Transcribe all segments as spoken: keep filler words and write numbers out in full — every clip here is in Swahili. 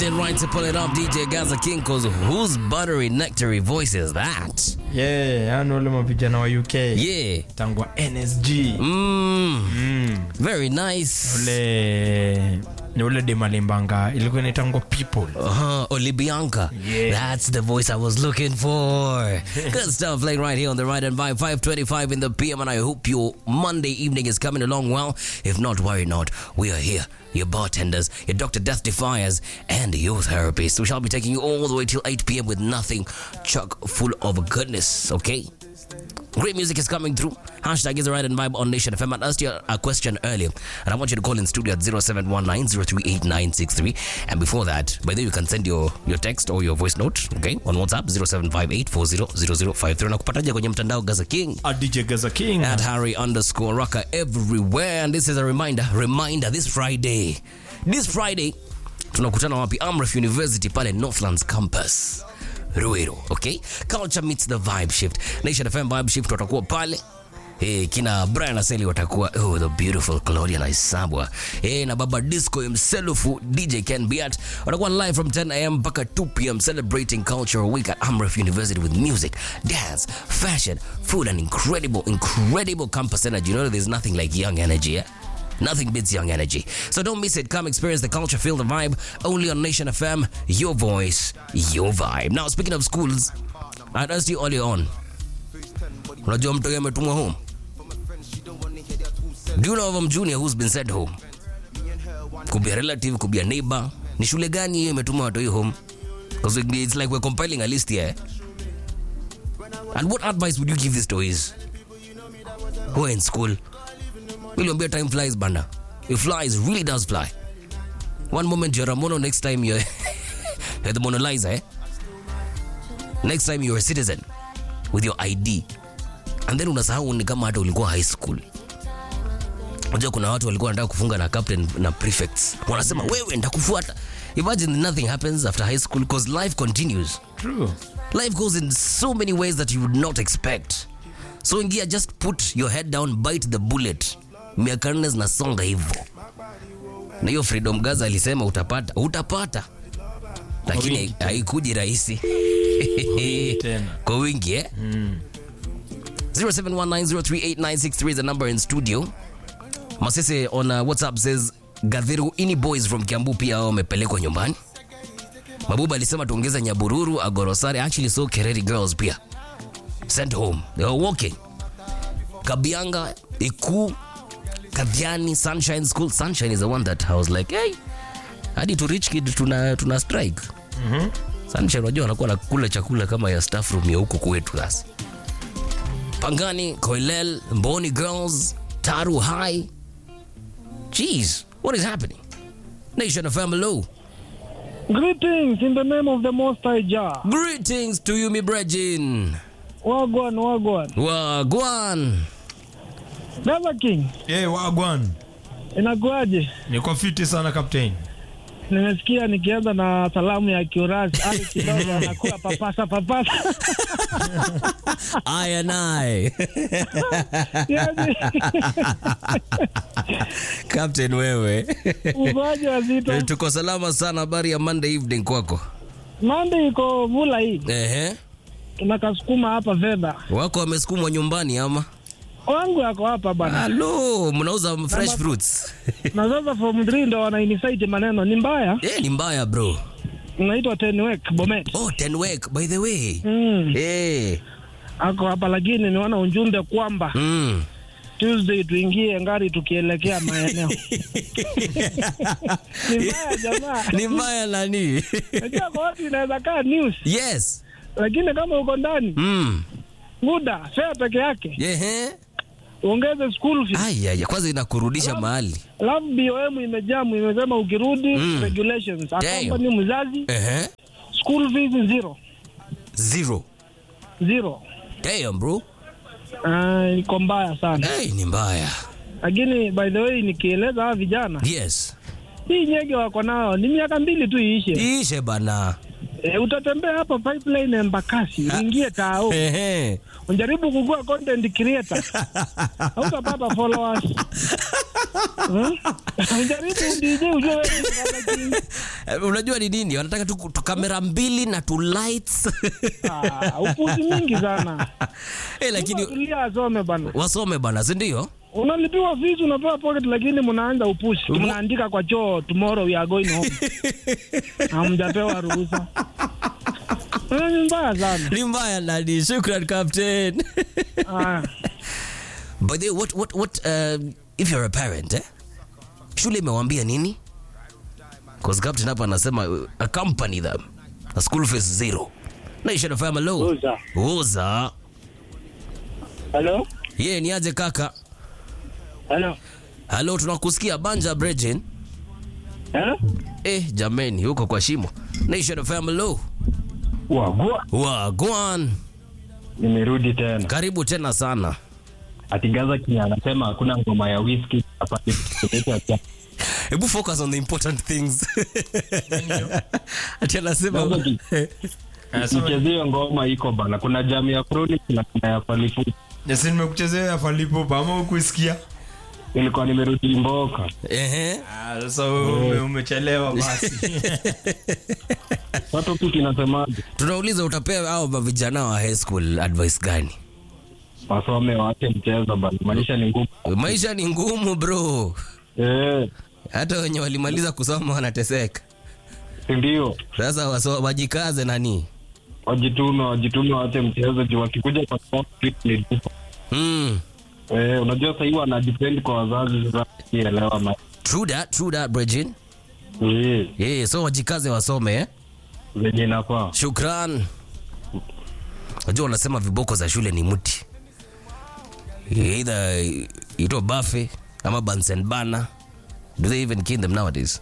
in right to pull it up, D J Gaza King, cause whose buttery nectary voice is that? Yeah, ano wale mavijana wa U K. Yeah. Tangwa N S G. Mm. Mm. Very nice. Ule ni ule de malimbanga ilikuwa inaitangwa People. Uh-huh. Olibianca. Yeah. That's the voice I was looking for. Good stuff playing right here on the Right and Vibe, five twenty-five in the P M, and I hope your Monday evening is coming along well. If not, worry not. We are here. Your bartenders, your Doctor Death Defiers, and your therapists. We shall be taking you all the way till eight p.m. with nothing chock full of goodness, okay? Great music is coming through. Hashtag is the Right and Vibe on Nation F M. I asked you a question earlier, and I want you to call in studio at zero seven one nine zero three eight nine six three. And before that, by the way, you can send your, your text or your voice note, okay, on WhatsApp zero seven five eight four zero zero zero five three. Na kupataja kwenye mtandao Gaza King. At D J Gaza King. At Harry underscore Rocker everywhere. And this is a reminder, reminder, this Friday. This Friday, tunakutana wapi? Amref University pale Northlands Campus. Ruiru, okay? Culture meets the vibe shift. Nation F M vibe shift watakuwa pale. Eh, kina Brian Aseli watakuwa, oh, the beautiful Claudia Naisabwa. Eh, na Baba Disco himself, D J Ken Biat. Watakuwa live from ten a.m. mpaka two p.m. celebrating Culture Week at Amref University with music, dance, fashion, food, and incredible, incredible campus energy. You know, there's nothing like young energy, eh? Nothing beats young energy. So don't miss it. Come experience the culture, feel the vibe. Only on Nation F M. Your voice, your vibe. Now, speaking of schools, I asked you earlier on. Unajua mtu ametumwa home? Do you know of a junior who's been sent home? Could be a relative, could be a neighbor. Ni shule gani hiyo imetumwa watu hiyo home? Because it's like we're compiling a list here. And what advice would you give these toys who are in school? Will time flies, banda. It flies, really does fly. One moment you're a mono, next time you're the Mona Lisa, eh? Next time you're a citizen with your I D. And then unasahau ni kama hata ulikuwa high school. Unajua kuna watu walikuwa wanataka kufunga na captain na prefects. Wanasema wewe nitakufuata. Imagine nothing happens after high school because life continues. True. Life goes in so many ways that you would not expect. So ingia, just put your head down, bite the bullet. Miaka nne zinasonga hivyo. Na hiyo Freedom Gaza alisema utapata, utapata. Lakini haikuji rahisi. Kwa wingi, eh? Mm. zero seven one nine zero three eight nine six three is the number in studio. Masese on uh, WhatsApp says Gadhiru ini boys from Kiambu pia wamepelekwa nyumbani. Mabuba alisema tuongeza Nyabururu, Agorosari, actually so Kereri girls pia sent home. They were walking. Kabianga, Iku, Kadhiani, Sunshine School. Sunshine is the one that I was like, hey, hadi to rich kid tuna, tuna strike. Mhm. Sunshine wajua wanakuwa nakula chakula kama ya staff room ya huko kwetu sasa. Pangani, Koilel, Mboni girls, Taru High. Jeez, what is happening? Nation of Family. Greetings in the name of the Most High Jah. Greetings to you, mi Brejin. Wagwan, wagwan. Wagwan. Gaza King. Yeah, wagwan. Inakuaje? Niko fiti sana captain. Nimesikia nikianza na salamu ya Kiurasi. Ali kidogo anakula papasa papasa. I and I. Captain wewe. Uvaje wazito. Tuko salama sana, habari ya Monday evening kwako? Monday iko vula hii. Ehe. Tunakasukuma hapa fedha. Wako wamesukumwa nyumbani ama? Wangu yako hapa bana. Hello, mnauza fresh fruits. Na sasa form three ndo wana insight maneno. Ni mbaya? Eh, ni mbaya bro. Unaitwa Tenwek Bomet. Oh, Tenwek by the way. Mm. Eh. Ako hapa lakini niona ujumbe kwamba Mm. Tuesday tuingie ngari tukielekea maeneo. Ni mbaya jamaa. Ni mbaya nani? Unajua kwa watu inaweza kaa news. Yes. Lakini kama uko ndani. Mm. Muda fare peke yake. Ehe. Ongeze school fees. Ai ai, kwanza inakurudisha Alafu, mahali. Alafu B O M imejamu imesema ukirudi Mm. regulations. Damn. Accompany mzazi. Ehe. School fees zero. Zero. Zero. Damn bro. Ah, uh, iko mbaya sana. Hey, ni mbaya. Lakini by the way nikieleza hawa vijana. Yes. Hii nyege wako nao ni miaka mbili tu iishe. Iishe bana. E, utatembea hapa pipeline Embakasi, uingie tao. Ehe. Unjaribu kugua content creator. Hautapata followers. Unajaribu D J ujue wewe. Unajua ni nini? Wanataka tu, tu kamera mbili na tu lights. Ah, upuzi mingi sana. Eh, lakini tulia asome bana. Wasome bana, si ndio? Unalipiwa fees unapewa pocket lakini mnaanza upushi. Mnaandika kwa choo tomorrow we are going home. Hamjapewa ruhusa. Ni mbaya sana. Ni mbaya nani. Shukran Captain. Ah. But they, what what what uh, if you're a parent eh? Shule imewambia nini? Cause Captain hapa anasema accompany them. A school fees zero. Nation of Family. Oza. Oza. Hello? Yeah, ni aje kaka? Hello. Hello, tunakusikia Banja Bridget. Hello? Eh, jameni, huko kwa shimo. Nation of Family. Wagwa. Wagwan. Nimerudi tena. Karibu tena sana. Atigaza kia anasema hakuna ngoma ya whisky hapa. Hebu focus on the important things. Ati anasema mchezeo ngoma iko bana. Kuna jamu ya Chronic na kuna ya Falipu. Nasi nimekuchezea ya Falipu bama ukusikia. Nilikuwa nimerudi Mboka. Ehe. Ah, sasa wewe umechelewa basi. Watu piki nasemaje? Tunauliza utapea hao vijana wa high school advice gani? Wasome waache mchezo bana. Maisha ni ngumu. Maisha ni ngumu bro. Eh. Hata wenye walimaliza kusoma wanateseka. Ndio. Sasa waso, wajikaze nani? Wajitume, wajitume waache mchezo juu wakikuja kwa sport ni dupa. Mm. Eh, unajua sasa hivi wana depend kwa wazazi sasa kielewa ma. True that, true that Bridget. Eh. Yeah, so wajikaze wasome eh? Zenye inafaa. Shukran. Unajua wanasema viboko za shule ni mti. Either ito Buffy ama Bunsen Bana. Do they even kill them nowadays?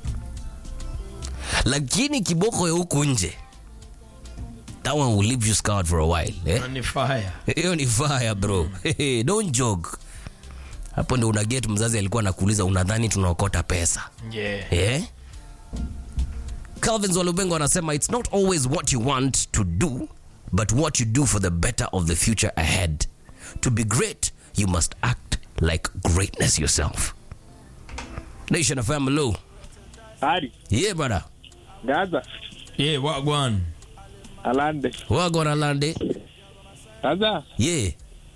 Lakini kiboko ya huku nje, that one will leave you scarred for a while eh? Ni fire. Hiyo ni fire bro. Don't joke. Hapo ndio una get mzazi alikuwa anakuuliza unadhani tunaokota pesa. Yeah. Eh? Calvin Zwalubengo anasema it's not always what you want to do but what you do for the better of the future ahead. To be great, you must act like greatness yourself. Nation of Family. Hadi. Yeah, brother. Gaza. Yeah, wagwan. Alande. Wagwan Alande. Gaza. Yeah.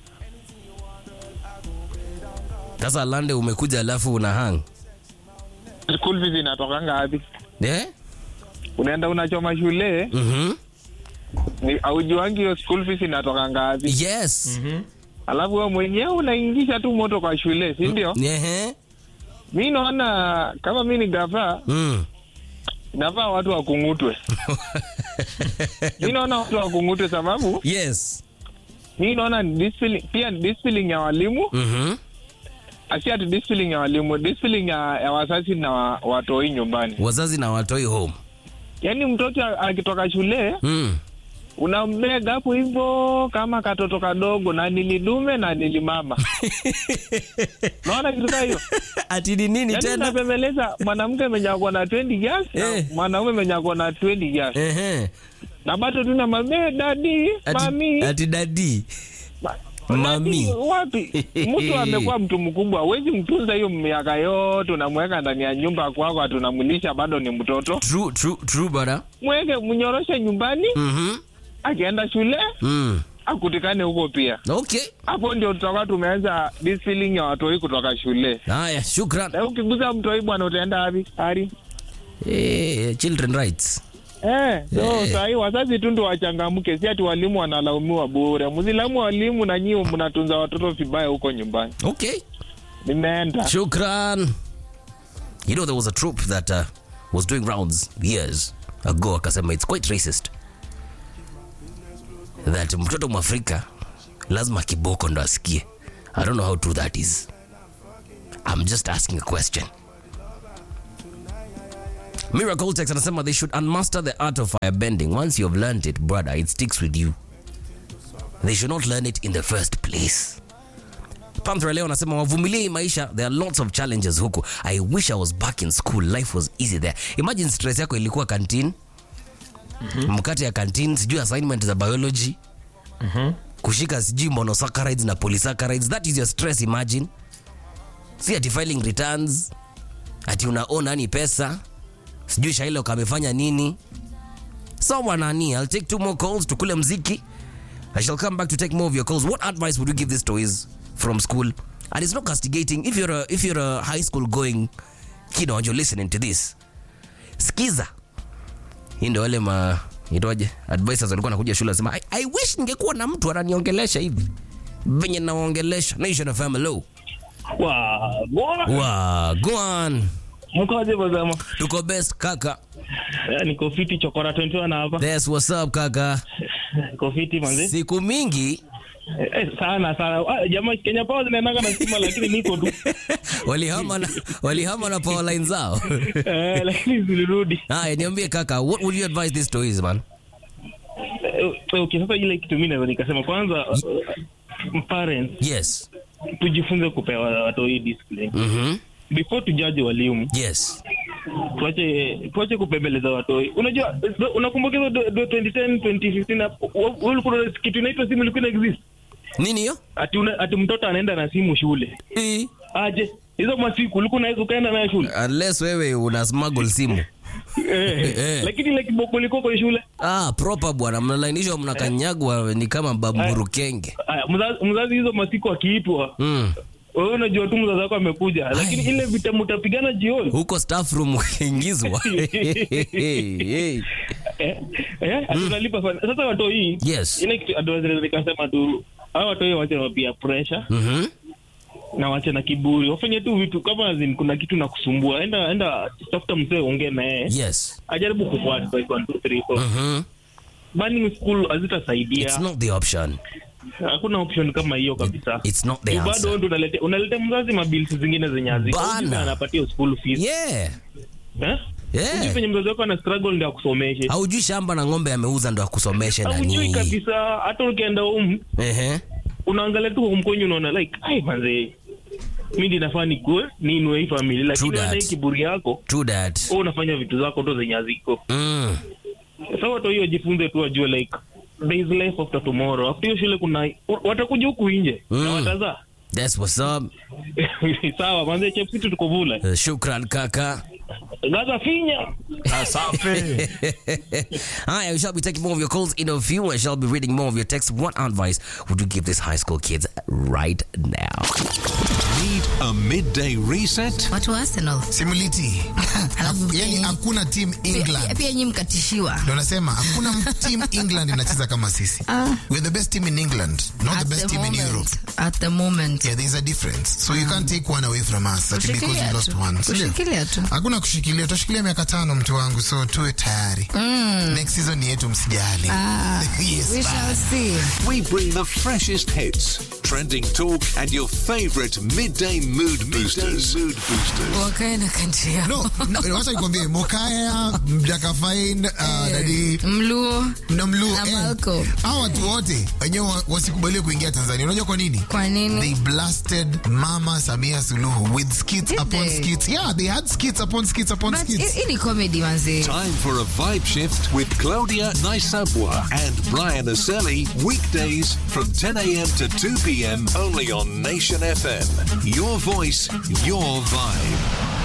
Sasa Alande umekuja alafu una hang. School fees inatokanga wapi? Eh? Unaenda unachoma shule, Mhm. ni aujuangi hiyo school fees inatokanga wapi? Yes. Mhm. Alafu wewe mwenyewe unaingisha tu moto kwa shule, si ndio? Ehe. Mimi naona kama mimi ni gava, Mm. nafaa watu wakungutwe. Mimi naona watu wakungutwe sababu Yes. mimi naona discipline, pia discipline ya walimu, Mhm. asia tu discipline ya walimu, discipline ya, ya wazazi na wa, watoi nyumbani. Wazazi na watoi home. Yaani mtoto akitoka shule, Mm. unambega hapo hivyo kama katoto kadogo na nilidume na nilimama. Naona kitu kama hiyo. Ati ni nini Yaani tena? unapembeleza mwanamke mwenye ako na twenty years Eh. na mwanaume mwenye ako na twenty years. Ehe. Na bado tuna mame dadi, Ati, mami. ati dadi. Ma- Mami. Dadi, wapi? Mtu amekuwa mtu mkubwa, huwezi mtunza hiyo miaka yote, unamweka ndani ya nyumba kwako, atunamlisha bado ni mtoto. True, true, true brother. Mweke mnyoroshe nyumbani, Mhm. akienda shule, Mm. akutikane huko pia. Okay. Hapo ndio tutakuwa tumeanza this feeling ya watoi kutoka shule. Haya, shukran. Na ukiguza mtoi bwana utaenda wapi? Hari. Eh, children rights. Eh, so Eh. sahi wazazi tu ndio wachangamke, si ati walimu wanalaumiwa bure. Msilamu walimu na nyinyi mnatunza watoto vibaya huko nyumbani. Okay. Nimeenda. Shukran. You know there was a troop that uh, was doing rounds years ago akasema it's quite racist that mtoto mwafrika lazima kiboko ndo asikie. I don't know how true that is. I'm just asking a question. Miracle Text anasema they should unmaster the art of firebending. Once you've learned it, brother, it sticks with you. They should not learn it in the first place. Panther leo anasema wavumilie maisha, there are lots of challenges huku. I wish I was back in school, life was easy there. Imagine stress yako ilikuwa canteen. Mm-hmm. Mkate ya canteen, sijui assignment za biology. Mhm. Kushika sijui monosaccharides na polysaccharides. That is your stress, imagine. Si ati filing returns, ati unaona ni pesa, sijui Shailo kamefanya nini. So nani, I'll take two more calls tukule mziki. I shall come back to take more of your calls. What advice would you give these toys from school? And it's not castigating. If you're a, if you're a high school going kid and you're listening to this, skiza. Hii ndio wale ma itoje advisors walikuwa nakuja shule sema I, I wish ningekuwa na mtu ananiongelesha hivi venye naongelesha. Nation of Family. Wa, bora. Wa, go on. Mkoaje bazama? Tuko best kaka. Ya, niko fiti chokora twenty one hapa. That's what's up kaka. Niko fiti manzi. Siku mingi. Eh, sana sana. Ah, jamaa Kenya Power zinaendanga na stima lakini niko tu. Walihama na walihama na power lines zao. Eh, lakini zilirudi. Haya, niambie kaka, what would you advise these toys man? Eh, okay, sasa ile kitu mimi naweza nikasema kwanza uh, parents. Yes. Tujifunze kupewa watu hii discipline. Mhm. Before tujaji walimu. Yes. Tuache tuache kupembeleza watu. Unajua unakumbuka hizo twenty ten twenty fifteen ulikuwa kitu inaitwa simu ilikuwa exist. Nini hiyo? Ati una, ati mtoto anaenda na simu shule. Eh. Aje, hizo masiku ulikuwa unaweza kaenda nayo shule. Unless wewe una smuggle simu. Eh, eh. Lakini ile kiboko liko kwa shule. Ah, proper bwana, mnalainishwa mnakanyagwa ni kama baburu kenge. Aya, mzazi, mzazi hizo masiku akiitwa. Mm. Wewe unajua tu mzazi wako amekuja, lakini ile vita mtapigana jioni. Huko staff room ukiingizwa. Eh, eh, atunalipa sana. Sasa watu hii. Yes. Ile kitu advice nikasema tu, hao watu hii wache na pia pressure. Mhm. Na wache na kiburi. Wafanye tu vitu kama zin kuna kitu na kusumbua. Enda enda tafuta mzee ongea na yeye. Yes. Ajaribu kufuata by one two three four. Mhm. Burning school hazitasaidia. It's not the option. Hakuna option kama hiyo kabisa. It's not the bado answer. ndo unaleta unaleta mzazi mabilis zingine zenye haziko. Bana. Anapatia school fees. Yeah. Eh? Yeah. Unajua penye mzazi wako ana struggle ndio akusomeshe. Haujui shamba na ng'ombe ameuza ndo akusomeshe nani. Haujui kabisa hata ukienda home. Ehe. Unaangalia tu mkonyo unaona like ai manze. Mimi ninafaa nikue niinue hii family lakini True na that. hii kiburi yako. True that. Wewe unafanya vitu zako ndo zenye haziko. Mm. Sasa watu hiyo jifunze tu ajue like there is life after tomorrow. After hiyo shule kuna watakuja huku nje. Mm. Na watazaa. That's what's up. Sawa, manze chepsi tu tuko vula. Uh, shukran kaka. Gaza finya. Asafi. Hi, we shall be taking more of your calls in a few. I shall be reading more of your texts. What advice would you give these high school kids right now? Need a midday reset? Watu wa Arsenal. Simuliti. Alafu Yani pia- hakuna team England. Pia, pia nyinyi mkatishiwa. Ndio nasema hakuna team England inacheza kama sisi. We're the best team in England, not the At best the team in moment. Europe. At the moment. Yeah, there's a difference. So you can't take one away from us that because we Kushikilia lost tu. one. Sindio? Kushikilia tu. Hakuna kushikilia, tutashikilia miaka tano mtu wangu, so tuwe tayari. Next season ni yetu, msijali. Ah, Yes, we bye. shall see. We bring the freshest hits, trending talk, and your favorite midday mood boosters. Mood boosters. Wakae na country yao. No, no, wacha nikwambie Mokaya, Mjaka Fine, uh, Dadi Mluo na Mluo na eh, Malco. hao watu wote wenyewe wa- wasikubaliwe kuingia Tanzania. Unajua kwa nini? Kwa nini? They blasted Mama Samia Suluhu with skits Did upon they? skits. Yeah, they had skits upon skits upon But skits. hii ni comedy manze. Time for a vibe shift with Claudia Naisabwa and Brian Aselli, weekdays from ten a.m. to two p.m. only on Nation F M. Your voice, your vibe.